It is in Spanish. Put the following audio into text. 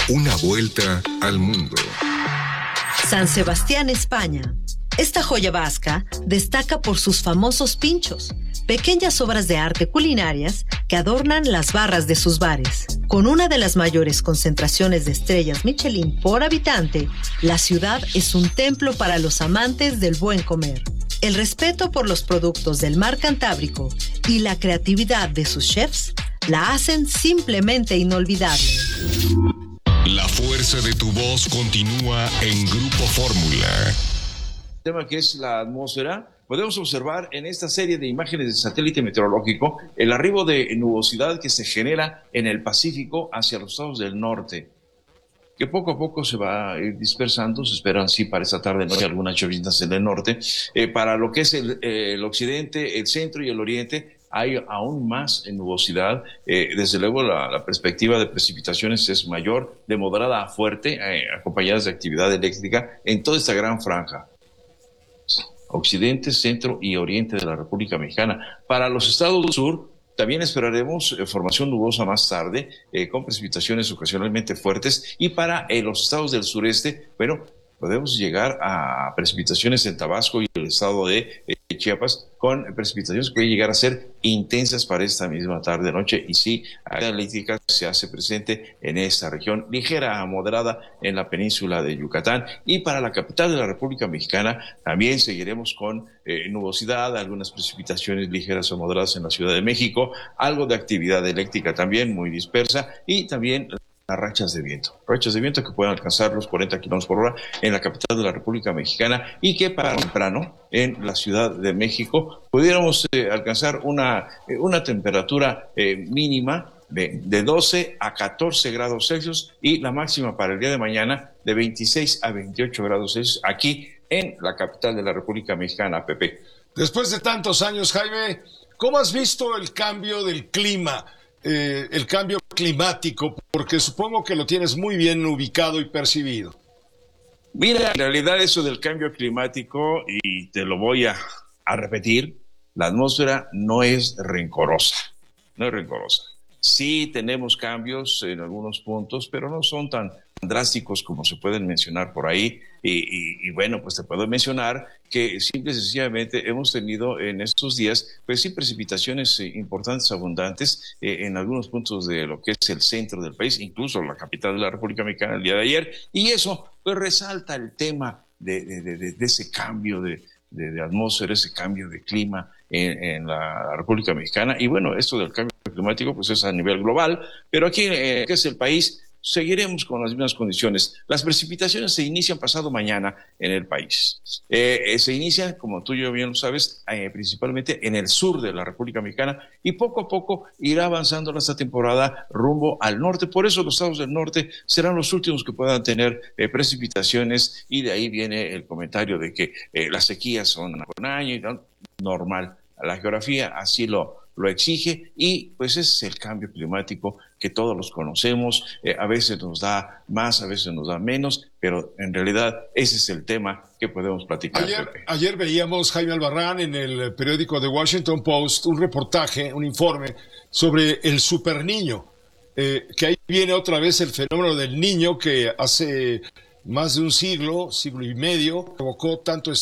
Una vuelta al mundo. San Sebastián, España. Esta joya vasca destaca por sus famosos pinchos, pequeñas obras de arte culinarias que adornan las barras de sus bares. Con una de las mayores concentraciones de estrellas Michelin por habitante, la ciudad es un templo para los amantes del buen comer. El respeto por los productos del mar Cantábrico y la creatividad de sus chefs la hacen simplemente inolvidable. La fuerza de tu voz continúa en Grupo Fórmula. El tema que es la atmósfera, podemos observar en esta serie de imágenes de satélite meteorológico el arribo de nubosidad que se genera en el Pacífico hacia los estados del norte, que poco a poco se va a ir dispersando. Se esperan, sí, para esta tarde-noche algunas lluvias en el norte. Para lo que es el occidente, el centro y el oriente, hay aún más nubosidad. Desde luego la perspectiva de precipitaciones es mayor, de moderada a fuerte, acompañadas de actividad eléctrica en toda esta gran franja. Occidente, centro y oriente de la República Mexicana. Para los estados del sur también esperaremos formación nubosa más tarde, con precipitaciones ocasionalmente fuertes, y para los estados del sureste, bueno, podemos llegar a precipitaciones en Tabasco y el estado de Chiapas, con precipitaciones que pueden llegar a ser intensas para esta misma tarde-noche, y sí, la actividad eléctrica se hace presente en esta región, ligera a moderada en la península de Yucatán, y para la capital de la República Mexicana también seguiremos con nubosidad, algunas precipitaciones ligeras o moderadas en la Ciudad de México, algo de actividad eléctrica también muy dispersa, y también rachas de viento que pueden alcanzar los 40 kilómetros por hora en la capital de la República Mexicana, y que para temprano en la Ciudad de México pudiéramos alcanzar una temperatura mínima de 12 a 14 grados Celsius, y la máxima para el día de mañana de 26 a 28 grados Celsius aquí en la capital de la República Mexicana, Pepe. Después de tantos años, Jaime, ¿cómo has visto el cambio del clima? El cambio climático, porque supongo que lo tienes muy bien ubicado y percibido. Mira, en realidad eso del cambio climático, y te lo voy a repetir, la atmósfera no es rencorosa, Sí tenemos cambios en algunos puntos, pero no son tan drásticos como se pueden mencionar por ahí. Y bueno, pues te puedo mencionar que simple y sencillamente hemos tenido en estos días, pues sí, precipitaciones importantes, abundantes, en algunos puntos de lo que es el centro del país, incluso la capital de la República Mexicana el día de ayer, y eso pues resalta el tema de ese cambio de atmósfera, ese cambio de clima en la República Mexicana. Y bueno, esto del cambio climático pues es a nivel global, pero aquí, que es el país, seguiremos con las mismas condiciones. Las precipitaciones se inician pasado mañana en el país. Se inician, como tú y yo bien lo sabes, principalmente en el sur de la República Mexicana, y poco a poco irá avanzando esta temporada rumbo al norte. Por eso los estados del norte serán los últimos que puedan tener precipitaciones, y de ahí viene el comentario de que las sequías son un año y no, normal. La geografía así lo exige, y pues ese es el cambio climático que todos los conocemos. A veces nos da más, a veces nos da menos, pero en realidad ese es el tema que podemos platicar. Ayer veíamos, Jaime Albarrán, en el periódico The Washington Post, un reportaje, un informe sobre el superniño, que ahí viene otra vez el fenómeno del niño que hace más de un siglo y medio provocó tanto